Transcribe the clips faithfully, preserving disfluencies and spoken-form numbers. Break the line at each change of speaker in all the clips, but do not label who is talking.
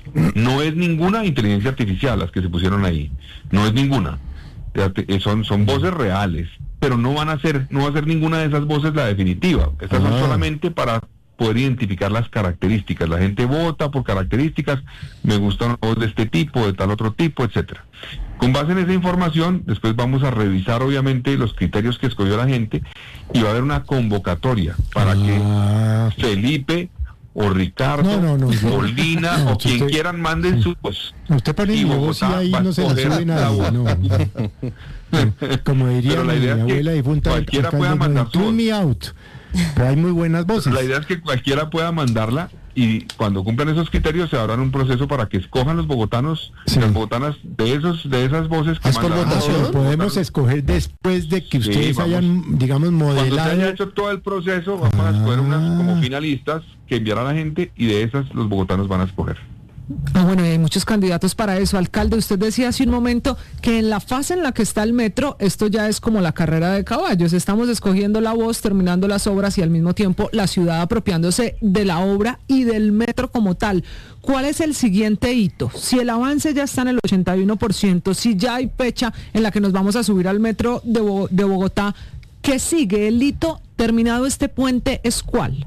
No es ninguna inteligencia artificial las que se pusieron ahí, no es ninguna. Son, son voces reales, pero no van a ser, no va a ser ninguna de esas voces la definitiva. Estas ah. son solamente para poder identificar las características. La gente vota por características, me gusta una voz de este tipo, de tal otro tipo, etcétera. Con base en esa información, después vamos a revisar obviamente los criterios que escogió la gente y va a haber una convocatoria para ah. que Felipe o Ricardo, no, no, no, o Lina, no, o quien usted, quieran manden su voz.
Usted pone y voz y ahí no se la sube nadie, no. Como diría mi, mi abuela difunta,
cualquiera pueda mandar su voz.
Me out. Pero hay muy buenas voces.
La idea es que cualquiera pueda mandarla y cuando cumplan esos criterios se abran un proceso para que escojan los bogotanos, sí. las bogotanas de esos de esas voces que
mandan. Por votación, podemos escoger después de que ustedes sí, vamos, hayan, digamos, modelado.
Cuando se haya hecho todo el proceso, vamos ah. a escoger unas como finalistas que enviará la gente y de esas los bogotanos van a escoger.
Ah, bueno, hay muchos candidatos para eso. Alcalde, usted decía hace un momento que en la fase en la que está el metro, esto ya es como la carrera de caballos. Estamos escogiendo la voz, terminando las obras y al mismo tiempo la ciudad apropiándose de la obra y del metro como tal. ¿Cuál es el siguiente hito? Si el avance ya está en el ochenta y uno por ciento, si ya hay fecha en la que nos vamos a subir al metro de, Bo- de Bogotá, ¿qué sigue? ¿El hito terminado este puente es cuál?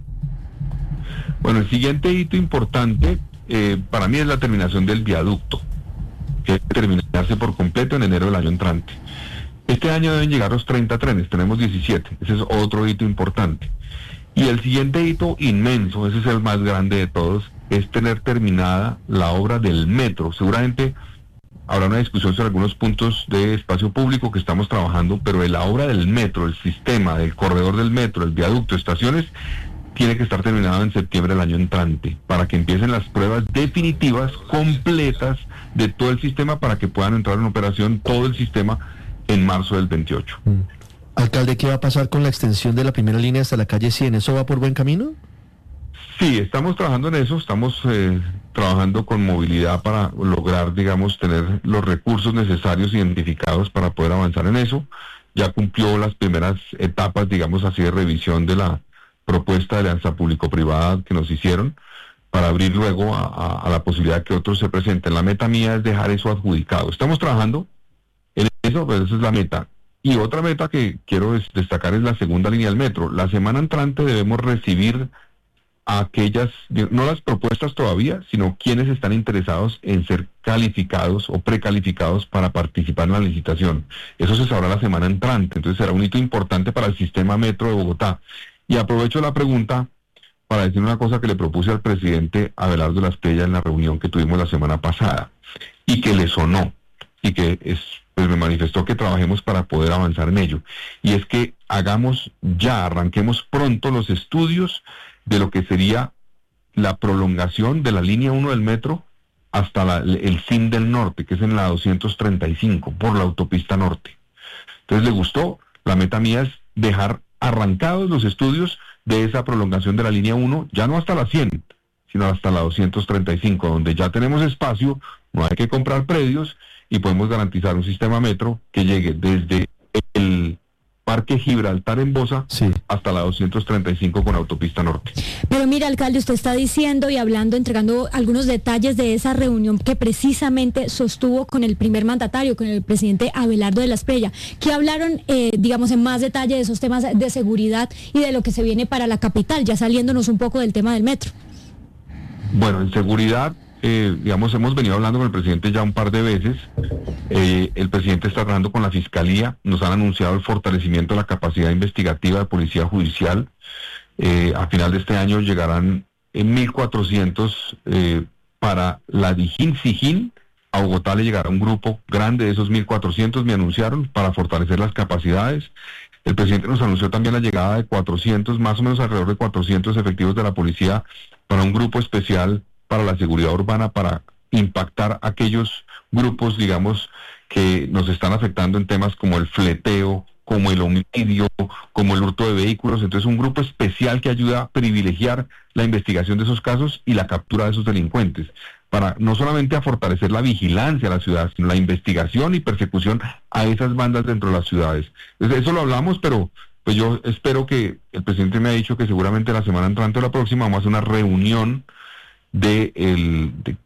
Bueno, el siguiente hito importante Eh, para mí es la terminación del viaducto, que debe terminarse por completo en enero del año entrante. Este año deben llegar los treinta trenes, tenemos diecisiete, ese es otro hito importante. Y el siguiente hito inmenso, ese es el más grande de todos, es tener terminada la obra del metro. Seguramente habrá una discusión sobre algunos puntos de espacio público que estamos trabajando, pero de la obra del metro, el sistema, del corredor del metro, el viaducto, estaciones, tiene que estar terminado en septiembre del año entrante, para que empiecen las pruebas definitivas, completas, de todo el sistema, para que puedan entrar en operación todo el sistema en marzo del veintiocho.
Mm. Alcalde, ¿qué va a pasar con la extensión de la primera línea hasta la calle cien? ¿Eso va por buen camino?
Sí, estamos trabajando en eso, estamos eh, trabajando con movilidad para lograr, digamos, tener los recursos necesarios identificados para poder avanzar en eso. Ya cumplió las primeras etapas, digamos así, de revisión de la propuesta de alianza público-privada que nos hicieron para abrir luego a, a, a la posibilidad que otros se presenten. La meta mía es dejar eso adjudicado. Estamos trabajando en eso, pero esa es la meta. Y otra meta que quiero es destacar es la segunda línea del metro. La semana entrante debemos recibir a aquellas, no las propuestas todavía, sino quienes están interesados en ser calificados o precalificados para participar en la licitación. Eso se sabrá la semana entrante, entonces será un hito importante para el sistema metro de Bogotá. Y aprovecho la pregunta para decir una cosa que le propuse al presidente Abelardo Lasprilla en la reunión que tuvimos la semana pasada y que le sonó y que es, pues me manifestó que trabajemos para poder avanzar en ello. Y es que hagamos ya, arranquemos pronto los estudios de lo que sería la prolongación de la línea uno del metro hasta la, el fin del norte, que es en la doscientos treinta y cinco, por la autopista norte. Entonces, ¿le gustó? La meta mía es dejar arrancados los estudios de esa prolongación de la línea uno, ya no hasta la cien, sino hasta la doscientos treinta y cinco, donde ya tenemos espacio, no hay que comprar predios y podemos garantizar un sistema metro que llegue desde el Parque Gibraltar en Bosa sí. hasta la doscientos treinta y cinco con autopista norte.
Pero mira, alcalde, usted está diciendo y hablando, entregando algunos detalles de esa reunión que precisamente sostuvo con el primer mandatario, con el presidente Abelardo de Lasprilla, que hablaron, eh, digamos, en más detalle de esos temas de seguridad y de lo que se viene para la capital, ya saliéndonos un poco del tema del metro.
Bueno, en seguridad, eh, digamos, hemos venido hablando con el presidente ya un par de veces. Eh, el presidente está trabajando con la Fiscalía, nos han anunciado el fortalecimiento de la capacidad investigativa de Policía Judicial. Eh, a final de este año llegarán en mil cuatrocientos eh, para la Dijín-Sijín. A Bogotá le llegará un grupo grande de esos mil cuatrocientos, me anunciaron, para fortalecer las capacidades. El presidente nos anunció también la llegada de cuatrocientos, más o menos alrededor de cuatrocientos efectivos de la policía para un grupo especial para la seguridad urbana, para impactar aquellos grupos, digamos, que nos están afectando en temas como el fleteo, como el homicidio, como el hurto de vehículos. Entonces, un grupo especial que ayuda a privilegiar la investigación de esos casos y la captura de esos delincuentes, para no solamente a fortalecer la vigilancia a la ciudad, sino la investigación y persecución a esas bandas dentro de las ciudades. Entonces, eso lo hablamos, pero pues yo espero que el presidente me ha dicho que seguramente la semana entrante o la próxima vamos a hacer una reunión de, el, de